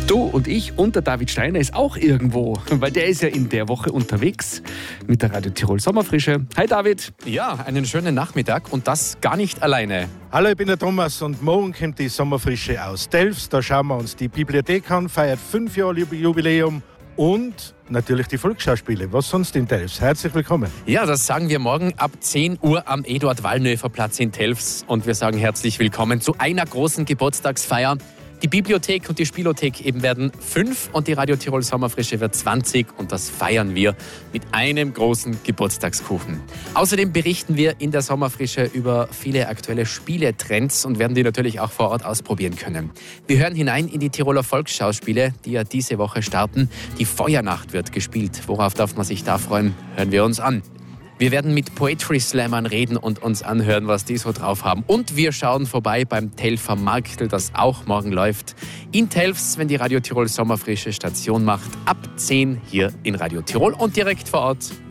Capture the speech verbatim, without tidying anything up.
Du und ich und der David Steiner ist auch irgendwo, weil der ist ja in der Woche unterwegs mit der Radio Tirol Sommerfrische. Hi David. Ja, einen schönen Nachmittag und das gar nicht alleine. Hallo, ich bin der Thomas und morgen kommt die Sommerfrische aus Delfs. Da schauen wir uns die Bibliothek an, feiert fünf Jahre Jubiläum und natürlich die Volksschauspiele. Was sonst in Delfs? Herzlich willkommen. Ja, das sagen wir morgen ab zehn Uhr am Eduard-Wallnöfer-Platz in Delfs und wir sagen herzlich willkommen zu einer großen Geburtstagsfeier. Die Bibliothek und die Spielothek eben werden fünf und die Radio Tirol Sommerfrische wird zwanzig und das feiern wir mit einem großen Geburtstagskuchen. Außerdem berichten wir in der Sommerfrische über viele aktuelle Spieletrends und werden die natürlich auch vor Ort ausprobieren können. Wir hören hinein in die Tiroler Volksschauspiele, die ja diese Woche starten. Die Feuernacht wird gespielt. Worauf darf man sich da freuen? Hören wir uns an. Wir werden mit Poetry Slammern reden und uns anhören, was die so drauf haben. Und wir schauen vorbei beim Telfer Marktl, das auch morgen läuft. In Telfs, wenn die Radio Tirol Sommerfrische Station macht, ab zehn hier in Radio Tirol und direkt vor Ort